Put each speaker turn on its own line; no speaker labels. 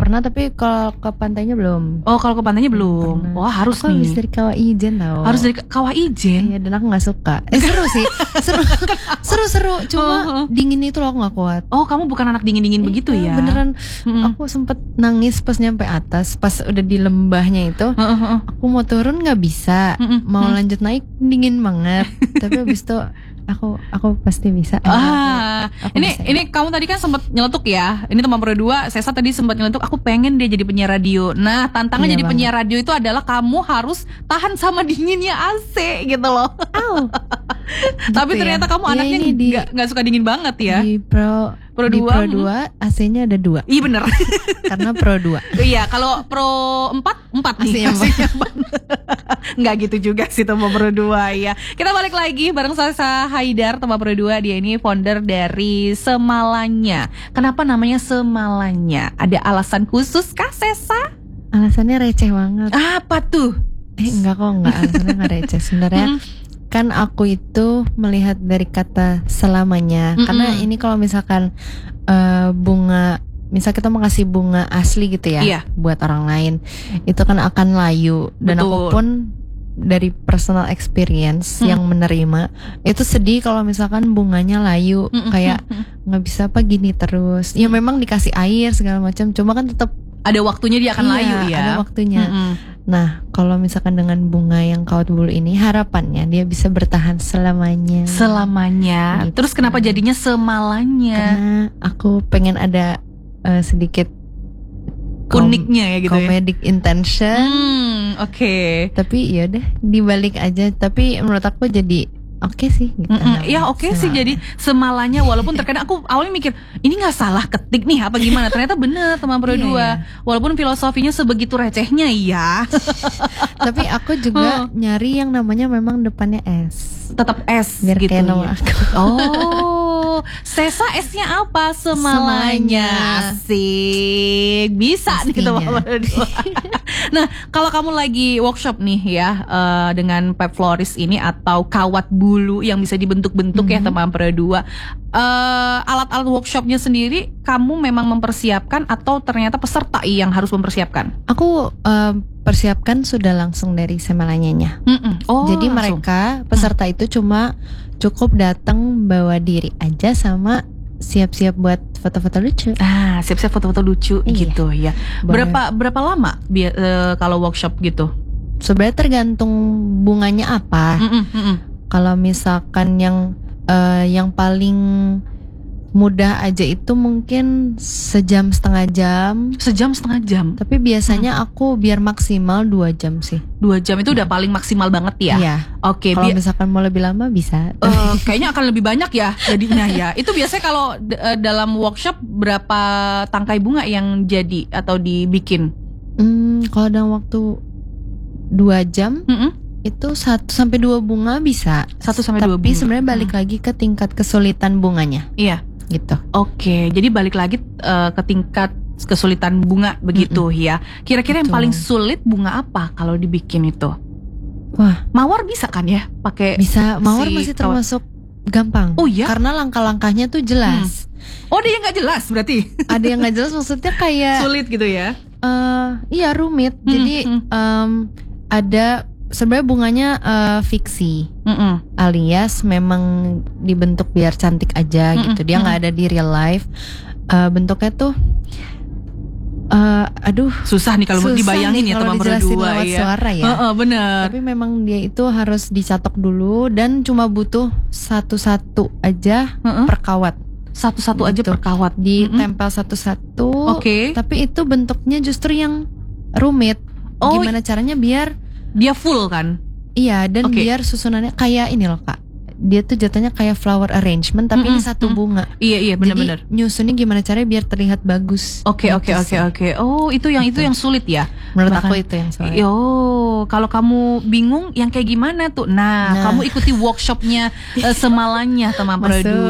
pernah, tapi kalau ke pantainya belum.
Oh, kalau ke pantainya belum. Wah, harus
aku
nih.
Habis dari Kawah Ijen tau.
Harus dari Kawah Ijen.
Iya, dan aku nggak suka. Seru sih, seru. Cuma dingin itu loh aku nggak kuat.
Oh, kamu bukan anak dingin begitu ya?
Beneran. Aku sempet nangis pas nyampe atas, pas udah di lembahnya itu. Aku mau turun nggak bisa, mau lanjut naik dingin banget. Tapi habis itu aku pasti bisa.
Ini kamu tadi kan sempat nyeletuk ya. Ini teman Pro 2, Sesa tadi sempat nyeletuk, aku pengen dia jadi penyiar radio. Nah, tantangan jadi penyiar radio itu adalah kamu harus tahan sama dinginnya AC gitu loh. Tapi gitu ternyata kamu anaknya nggak suka dingin banget ya.
Di Pro 2 AC-nya ada 2.
Iya bener.
Karena Pro 2.
Iya, kalau Pro 4 nih AC-nya 4. Nggak gitu juga sih teman Pro 2 ya. Kita balik lagi bareng Sesa Haidar, teman Pro 2. Dia ini founder dari Semalanya. Kenapa namanya Semalanya? Ada alasan khusus kah, Sesa?
Alasannya receh banget.
Apa tuh?
Enggak, alasannya nggak receh sebenarnya. Kan aku itu melihat dari kata selamanya. Karena ini kalau misalkan bunga, misal kita mau kasih bunga asli gitu ya, buat orang lain, itu kan akan layu. Dan aku pun dari personal experience yang menerima, itu sedih kalau misalkan bunganya layu, kayak nggak bisa apa gini terus. Ya memang dikasih air segala macam, cuma kan tetap
ada waktunya dia akan layu ya.
Ada waktunya. Nah, kalau misalkan dengan bunga yang kawat bulu ini, harapannya dia bisa bertahan selamanya.
Selamanya. Gitu. Terus kenapa jadinya Semalanya?
Karena aku pengen ada sedikit
uniknya ya gitu
comedic intention.
Oke.
Tapi ya udah dibalik aja. Tapi menurut aku jadi oke sih gitu.
Ya oke sih jadi Semalanya, walaupun terkadang aku awalnya mikir ini nggak salah ketik nih apa gimana, ternyata bener teman Pro 2. Walaupun filosofinya sebegitu recehnya ya.
Tapi aku juga nyari yang namanya memang depannya S.
Tetap S
biar
gitu
kayak nama aku.
Oh, Sesa S-nya apa? Semalanya. Asik. Bisa nih teman Pro 2. Nah, kalau kamu lagi workshop nih ya dengan Pep Floris ini atau kawat bulu yang bisa dibentuk-bentuk ya teman Pro 2, alat-alat workshopnya sendiri kamu memang mempersiapkan atau ternyata peserta yang harus mempersiapkan?
Aku persiapkan sudah langsung dari Semalanyanya. Jadi langsung. Mereka peserta itu cuma cukup datang bawa diri aja sama siap-siap buat foto-foto lucu.
Siap-siap foto-foto lucu gitu ya. Berapa lama kalau workshop gitu?
Sebenarnya tergantung bunganya apa. Kalau misalkan yang paling mudah aja itu mungkin sejam setengah jam.
Sejam setengah jam.
Tapi biasanya aku biar maksimal 2 jam sih.
2 jam itu udah paling maksimal banget ya.
Iya.
Oke.
Kalau misalkan mau lebih lama bisa.
Kayaknya akan lebih banyak ya jadinya ya. Itu biasanya kalau dalam workshop berapa tangkai bunga yang jadi atau dibikin?
Kalau dalam waktu 2 jam. Itu 1 sampai 2 bunga bisa.
1 sampai 2 bunga.
Tapi sebenarnya balik lagi ke tingkat kesulitan bunganya.
Iya.
Gitu.
Oke, jadi balik lagi ke tingkat kesulitan bunga begitu ya. Kira-kira yang paling sulit bunga apa kalau dibikin itu?
Wah,
mawar bisa kan ya? Pakai
bisa. Mawar masih termasuk gampang.
Oh iya?
Karena langkah-langkahnya tuh jelas.
Oh, ada yang nggak jelas berarti?
Ada yang nggak jelas maksudnya kayak
sulit gitu ya?
Iya rumit. Jadi ada sebenarnya bunganya fiksi, alias memang dibentuk biar cantik aja gitu. Dia nggak ada di real life. Bentuknya tuh, aduh,
susah nih kalau dibayangin ya teman Pro 2 ya.
Suara ya.
Bener.
Tapi memang dia itu harus dicatok dulu dan cuma butuh satu-satu aja per kawat.
Satu-satu
gitu.
Aja per kawat.
Ditempel satu-satu.
Oke.
Tapi itu bentuknya justru yang rumit. Gimana caranya biar
dia full kan?
Iya, dan biar susunannya kayak ini loh Kak. Dia tuh jatuhnya kayak flower arrangement, tapi ini satu bunga.
Iya benar-benar.
Jadi nyusunnya gimana caranya biar terlihat bagus.
Oke. Oh, itu yang sulit ya.
Menurut aku itu yang sulit.
Kalau kamu bingung yang kayak gimana tuh? Nah. Kamu ikuti workshopnya Semalanya teman Pro 2.